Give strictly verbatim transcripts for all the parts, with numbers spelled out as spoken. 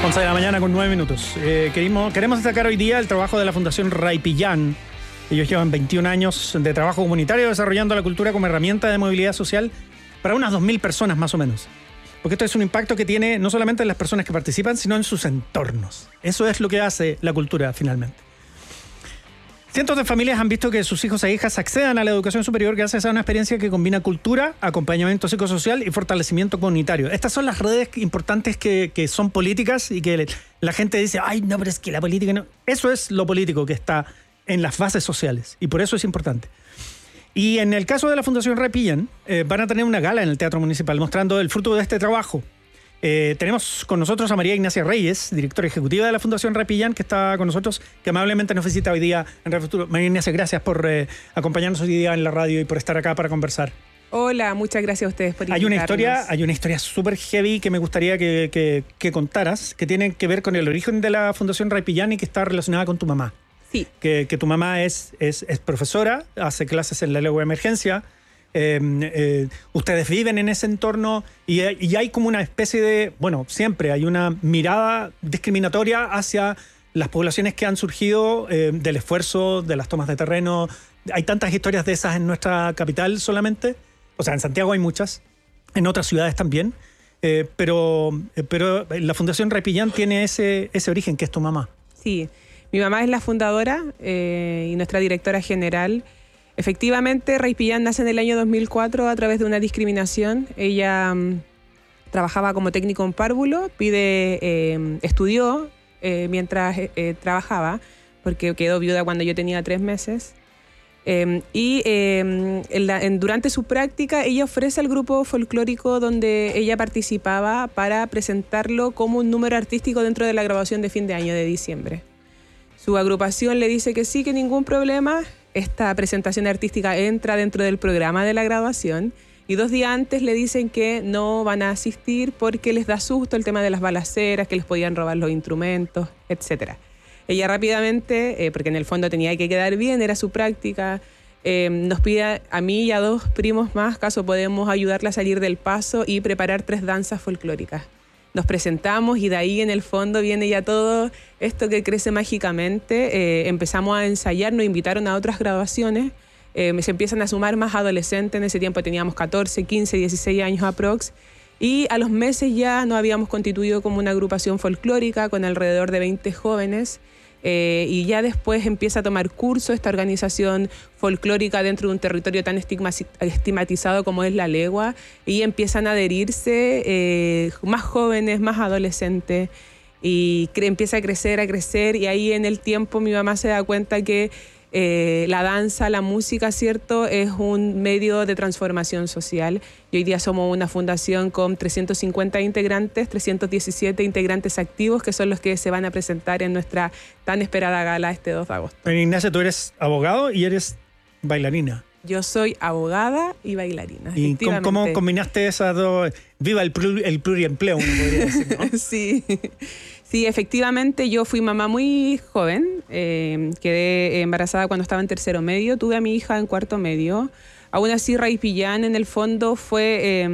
once de la mañana con nueve minutos. Eh, queremos, queremos destacar hoy día el trabajo de la Fundación Raipillán. Ellos llevan veintiún años de trabajo comunitario desarrollando la cultura como herramienta de movilidad social para unas dos mil personas más o menos. Porque esto es un impacto que tiene no solamente en las personas que participan, sino en sus entornos. Eso es lo que hace la cultura finalmente. Cientos de familias han visto que sus hijos e hijas accedan a la educación superior gracias a una experiencia que combina cultura, acompañamiento psicosocial y fortalecimiento comunitario. Estas son las redes importantes que, que son políticas y que la gente dice, ay, no, pero es que la política no... Eso es lo político que está en las bases sociales y por eso es importante. Y en el caso de la Fundación Raipillán, eh, van a tener una gala en el Teatro Municipal mostrando el fruto de este trabajo. Eh, tenemos con nosotros a María Ignacia Reyes, directora ejecutiva de la Fundación Raipillán, que está con nosotros, que amablemente nos visita hoy día en Radio Futuro. María Ignacia, gracias por eh, acompañarnos hoy día en la radio y por estar acá para conversar. Hola, muchas gracias a ustedes por invitarnos. Hay una historia, hay una historia súper heavy que me gustaría que, que, que contaras, que tiene que ver con el origen de la Fundación Raipillán y que está relacionada con tu mamá. Sí. Que, que tu mamá es, es, es profesora, hace clases en la Lengua de Emergencia. Eh, eh, ustedes viven en ese entorno y, y hay como una especie de, bueno, siempre hay una mirada discriminatoria hacia las poblaciones que han surgido eh, del esfuerzo, de las tomas de terreno. Hay tantas historias de esas en nuestra capital solamente, o sea, en Santiago hay muchas, en otras ciudades también, eh, pero, eh, pero la Fundación Raipillán tiene ese, ese origen que es tu mamá. Sí, mi mamá es la fundadora eh, y nuestra directora general. Efectivamente, Raipillán nace en el año dos mil cuatro a través de una discriminación. Ella um, trabajaba como técnico en párvulo, pide, eh, estudió eh, mientras eh, trabajaba, porque quedó viuda cuando yo tenía tres meses. Eh, y eh, en la, en, durante su práctica, ella ofrece al grupo folclórico donde ella participaba para presentarlo como un número artístico dentro de la graduación de fin de año de diciembre. Su agrupación le dice que sí, que ningún problema. Esta presentación artística entra dentro del programa de la graduación y dos días antes le dicen que no van a asistir porque les da susto el tema de las balaceras, que les podían robar los instrumentos, etcétera. Ella rápidamente, eh, porque en el fondo tenía que quedar bien, era su práctica, eh, nos pide a mí y a dos primos más, caso podemos ayudarla a salir del paso y preparar tres danzas folclóricas. Nos presentamos y de ahí en el fondo viene ya todo esto que crece mágicamente. Eh, empezamos a ensayar, nos invitaron a otras graduaciones, eh, se empiezan a sumar más adolescentes, en ese tiempo teníamos catorce, quince, dieciséis años aprox, y a los meses ya nos habíamos constituido como una agrupación folclórica con alrededor de veinte jóvenes. Eh, y ya después empieza a tomar curso esta organización folclórica dentro de un territorio tan estigmatizado como es la legua, y empiezan a adherirse eh, más jóvenes, más adolescentes, y cre- empieza a crecer, a crecer, y ahí en el tiempo mi mamá se da cuenta que eh, la danza, la música, ¿cierto?, es un medio de transformación social. Y hoy día somos una fundación con trescientos cincuenta integrantes, trescientos diecisiete integrantes activos, que son los que se van a presentar en nuestra tan esperada gala este dos de agosto. Bueno, Ignacia, tú eres abogado y eres bailarina. Yo soy abogada y bailarina. ¿Y cómo, cómo combinaste esas dos? Viva el, plur, el pluriempleo, uno podría decir, ¿no? Sí. Sí, efectivamente, yo fui mamá muy joven, eh, quedé embarazada cuando estaba en tercero medio, tuve a mi hija en cuarto medio. Aún así, Raipillán en el fondo fue eh,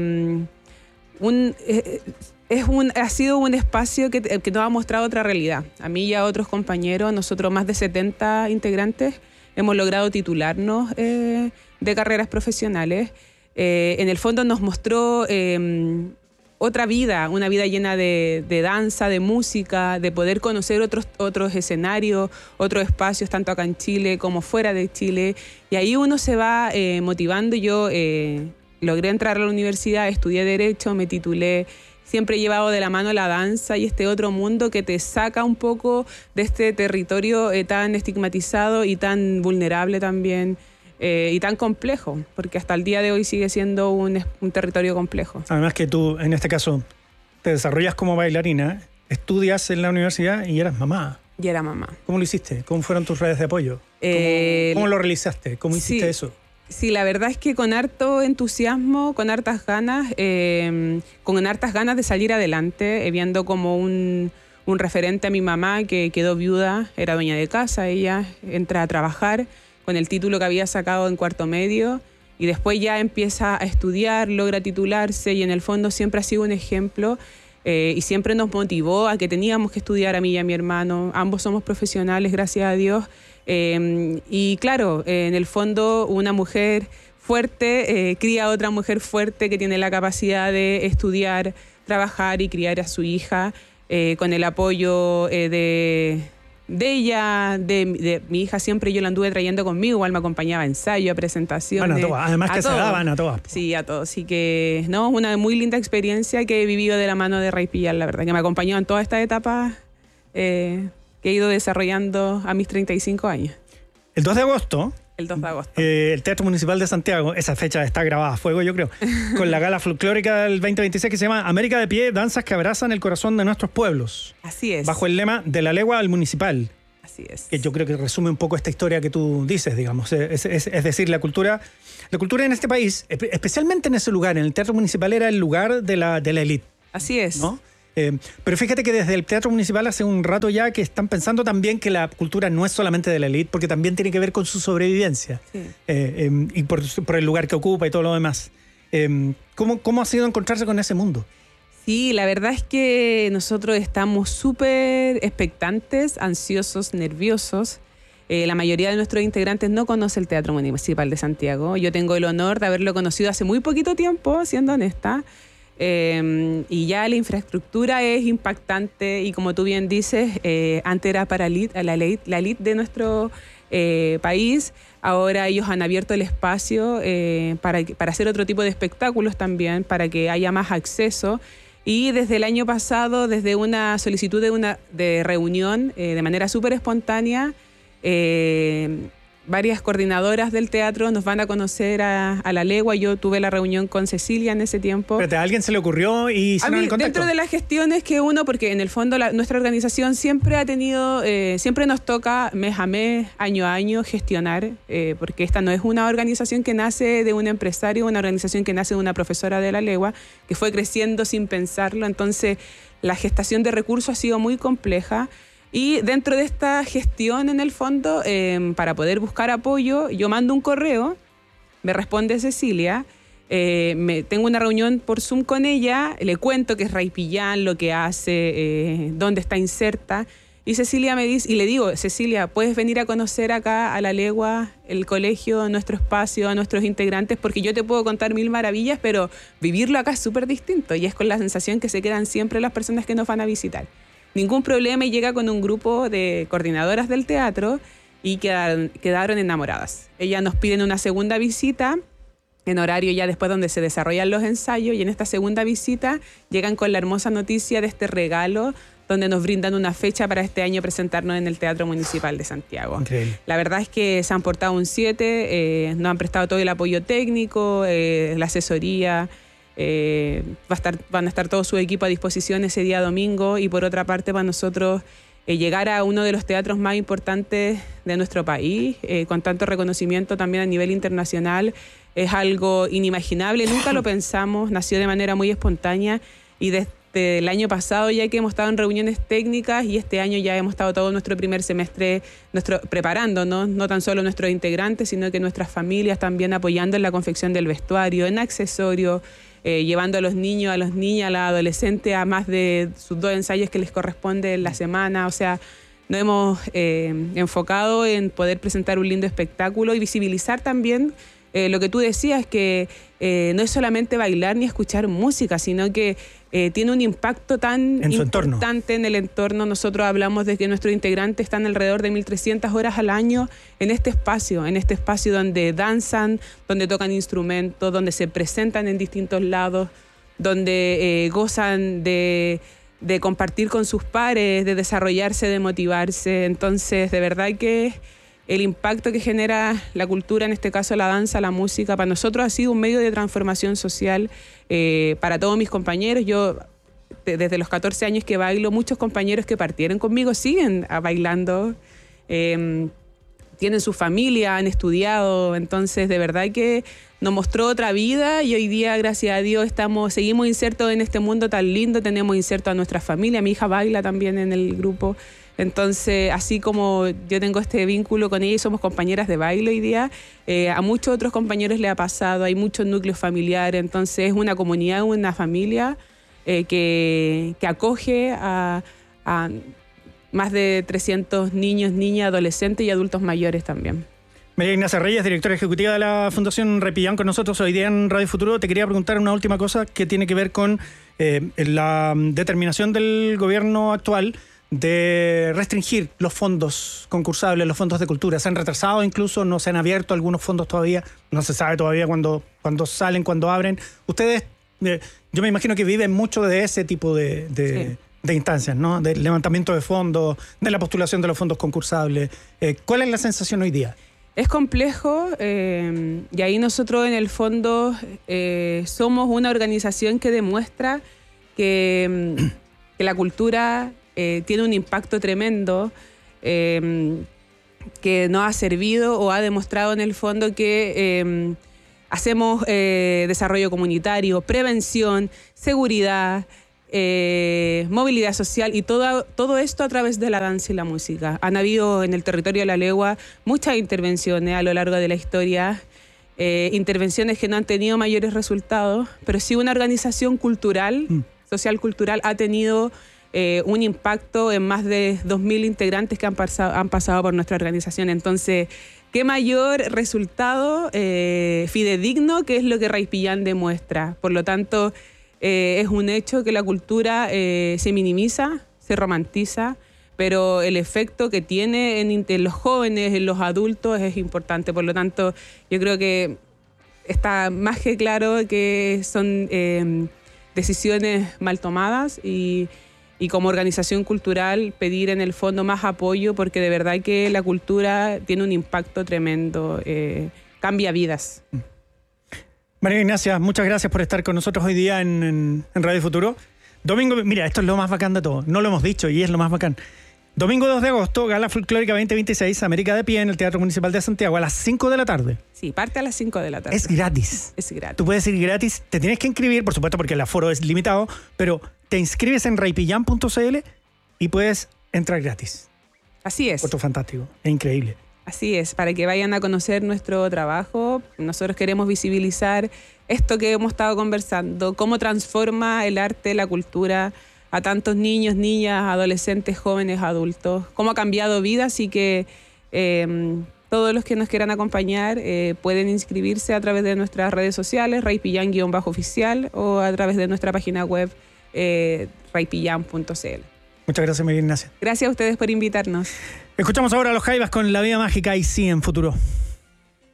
un... Eh, es un, ha sido un espacio que, que nos ha mostrado otra realidad. A mí y a otros compañeros, nosotros más de setenta integrantes, hemos logrado titularnos eh, de carreras profesionales. Eh, en el fondo nos mostró eh, otra vida, una vida llena de, de danza, de música, de poder conocer otros, otros escenarios, otros espacios, tanto acá en Chile como fuera de Chile. Y ahí uno se va eh, motivando. Yo eh, logré entrar a la universidad, estudié Derecho, me titulé. Siempre he llevado de la mano la danza y este otro mundo que te saca un poco de este territorio eh, tan estigmatizado y tan vulnerable también, eh, y tan complejo, porque hasta el día de hoy sigue siendo un, un territorio complejo. Además que tú, en este caso, te desarrollas como bailarina, estudias en la universidad y eras mamá. Y era mamá. ¿Cómo lo hiciste? ¿Cómo fueron tus redes de apoyo? ¿Cómo, Eh, ¿Cómo lo realizaste? ¿Cómo hiciste sí. eso? Sí, la verdad es que con harto entusiasmo, con hartas ganas, eh, con hartas ganas de salir adelante, eh, viendo como un, un referente a mi mamá que quedó viuda, era dueña de casa, ella entra a trabajar con el título que había sacado en cuarto medio y después ya empieza a estudiar, logra titularse y en el fondo siempre ha sido un ejemplo eh, y siempre nos motivó a que teníamos que estudiar a mí y a mi hermano. Ambos somos profesionales, gracias a Dios. Eh, y claro, eh, en el fondo una mujer fuerte eh, cría a otra mujer fuerte que tiene la capacidad de estudiar, trabajar y criar a su hija eh, con el apoyo eh, de, de ella, de, de mi hija. Siempre yo la anduve trayendo conmigo, igual me acompañaba a ensayo, a presentaciones. Van a todas, además a que todos. se daban a todas. Sí, a todos. Así que, no, es una muy linda experiencia que he vivido de la mano de Raipillán, la verdad, que me acompañó en toda esta etapa eh, que he ido desarrollando a mis treinta y cinco años. El dos de agosto... El dos de agosto. Eh, el Teatro Municipal de Santiago, esa fecha está grabada a fuego, yo creo, con la gala folclórica del veinte veintiséis que se llama América de Pie, danzas que abrazan el corazón de nuestros pueblos. Así es. Bajo el lema De la legua al municipal. Así es. Que yo creo que resume un poco esta historia que tú dices, digamos. Es, es, es decir, la cultura, la cultura en este país, especialmente en ese lugar, en el Teatro Municipal, era el lugar de la, de la élite. Así es. ¿No? Eh, pero fíjate que desde el Teatro Municipal hace un rato ya que están pensando también que la cultura no es solamente de la élite, porque también tiene que ver con su sobrevivencia. Sí. eh, eh, y por, por el lugar que ocupa y todo lo demás. Eh, ¿cómo, ¿Cómo ha sido encontrarse con ese mundo? Sí, la verdad es que nosotros estamos súper expectantes, ansiosos, nerviosos. Eh, la mayoría de nuestros integrantes no conoce el Teatro Municipal de Santiago. Yo tengo el honor de haberlo conocido hace muy poquito tiempo, siendo honesta. Eh, y ya la infraestructura es impactante y como tú bien dices, eh, antes era para elite, la elite, la elite de nuestro eh, país. Ahora ellos han abierto el espacio eh, para, para hacer otro tipo de espectáculos también, para que haya más acceso. Y desde el año pasado, desde una solicitud de, una, de reunión, eh, de manera súper espontánea, eh, varias coordinadoras del teatro nos van a conocer a, a la legua. Yo tuve la reunión con Cecilia en ese tiempo. Pero a alguien se le ocurrió y a mí, dentro de las gestiones que uno, porque en el fondo la, nuestra organización siempre ha tenido, eh, siempre nos toca mes a mes, año a año gestionar, eh, porque esta no es una organización que nace de un empresario, una organización que nace de una profesora de la legua, que fue creciendo sin pensarlo. Entonces la gestación de recursos ha sido muy compleja. Y dentro de esta gestión, en el fondo, eh, para poder buscar apoyo, yo mando un correo, me responde Cecilia, eh, me, tengo una reunión por Zoom con ella, le cuento que es Raipillán, lo que hace, eh, dónde está inserta, y Cecilia me dice, y le digo, Cecilia, ¿puedes venir a conocer acá a la legua, el colegio, nuestro espacio, a nuestros integrantes? Porque yo te puedo contar mil maravillas, pero vivirlo acá es súper distinto, y es con la sensación que se quedan siempre las personas que nos van a visitar. Ningún problema, y llega con un grupo de coordinadoras del teatro y quedaron, quedaron enamoradas. Ellas nos piden una segunda visita en horario ya después donde se desarrollan los ensayos, y en esta segunda visita llegan con la hermosa noticia de este regalo donde nos brindan una fecha para este año presentarnos en el Teatro Municipal de Santiago. Increíble. La verdad es que se han portado un siete, eh, nos han prestado todo el apoyo técnico, eh, la asesoría. Eh, va a estar, van a estar todo su equipo a disposición ese día domingo, y por otra parte para nosotros eh, llegar a uno de los teatros más importantes de nuestro país, eh, con tanto reconocimiento también a nivel internacional, es algo inimaginable. Nunca lo pensamos, nació de manera muy espontánea, y desde el año pasado ya que hemos estado en reuniones técnicas, y este año ya hemos estado todo nuestro primer semestre nuestro, preparándonos, no tan solo nuestros integrantes, sino que nuestras familias también apoyando en la confección del vestuario, en accesorios, Eh, llevando a los niños, a los niñas, a la adolescente a más de sus dos ensayos que les corresponde en la semana. O sea, nos hemos eh, enfocado en poder presentar un lindo espectáculo y visibilizar también eh, lo que tú decías, que eh, no es solamente bailar ni escuchar música, sino que eh, tiene un impacto tan en importante en el entorno. Nosotros hablamos de que nuestros integrantes están alrededor de mil trescientas horas al año en este espacio, en este espacio donde danzan, donde tocan instrumentos, donde se presentan en distintos lados, donde eh, gozan de, de compartir con sus pares, de desarrollarse, de motivarse. Entonces, de verdad que el impacto que genera la cultura, en este caso la danza, la música, para nosotros ha sido un medio de transformación social, eh, para todos mis compañeros. Yo, de, desde los catorce años que bailo, muchos compañeros que partieron conmigo siguen a, bailando, eh, tienen su familia, han estudiado. Entonces, de verdad que nos mostró otra vida, y hoy día, gracias a Dios, estamos, seguimos insertos en este mundo tan lindo. Tenemos inserto a nuestra familia, mi hija baila también en el grupo. Entonces, así como yo tengo este vínculo con ella y somos compañeras de baile hoy día, eh, a muchos otros compañeros le ha pasado, hay muchos núcleos familiares. Entonces es una comunidad, una familia eh, que, que acoge a, a más de trescientos niños, niñas, adolescentes y adultos mayores también. María Ignacia Reyes, directora ejecutiva de la Fundación Raipillán, con nosotros hoy día en Radio Futuro. Te quería preguntar una última cosa que tiene que ver con eh, la determinación del gobierno actual de restringir los fondos concursables, los fondos de cultura. Se han retrasado incluso, no se han abierto algunos fondos todavía, no se sabe todavía cuándo, cuándo salen, cuándo abren. Ustedes, eh, yo me imagino que viven mucho de ese tipo de, de, sí. de instancias, ¿no? Del levantamiento de fondos, de la postulación de los fondos concursables. Eh, ¿Cuál es la sensación hoy día? Es complejo eh, y ahí nosotros en el fondo eh, somos una organización que demuestra que, que la cultura eh, tiene un impacto tremendo, eh, que nos ha servido o ha demostrado en el fondo que eh, hacemos eh, desarrollo comunitario, prevención, seguridad, Eh, movilidad social y todo, todo esto a través de la danza y la música. Han habido en el territorio de La Legua muchas intervenciones a lo largo de la historia, eh, intervenciones que no han tenido mayores resultados, pero sí una organización cultural, mm. social cultural, ha tenido eh, un impacto en más de dos mil integrantes que han pasado, han pasado por nuestra organización. Entonces, qué mayor resultado eh, fidedigno que es lo que Raipillán demuestra. Por lo tanto, Eh, es un hecho que la cultura eh, se minimiza, se romantiza, pero el efecto que tiene en, en los jóvenes, en los adultos, es importante. Por lo tanto, yo creo que está más que claro que son eh, decisiones mal tomadas y, y como organización cultural pedir en el fondo más apoyo, porque de verdad que la cultura tiene un impacto tremendo, eh, cambia vidas. María Ignacia, muchas gracias por estar con nosotros hoy día en, en, en Radio Futuro. Domingo, mira, esto es lo más bacán de todo. No lo hemos dicho y es lo más bacán. Domingo dos de agosto, Gala Folclórica veinte veintiséis, América de Pie en el Teatro Municipal de Santiago a las cinco de la tarde. Sí, parte a las cinco de la tarde. Es gratis. Es gratis. Tú puedes ir gratis. Te tienes que inscribir, por supuesto, porque el aforo es limitado, pero te inscribes en raipillán punto c l y puedes entrar gratis. Así es. Esto es fantástico. Es increíble. Así es, para que vayan a conocer nuestro trabajo. Nosotros queremos visibilizar esto que hemos estado conversando, cómo transforma el arte, la cultura a tantos niños, niñas, adolescentes, jóvenes, adultos, cómo ha cambiado vidas y que eh, todos los que nos quieran acompañar eh, pueden inscribirse a través de nuestras redes sociales, raipillán-oficial, o a través de nuestra página web eh, raipillán punto c l. Muchas gracias, María Ignacia. Gracias a ustedes por invitarnos. Escuchamos ahora a Los Jaivas con La Vida Mágica y sí en Futuro.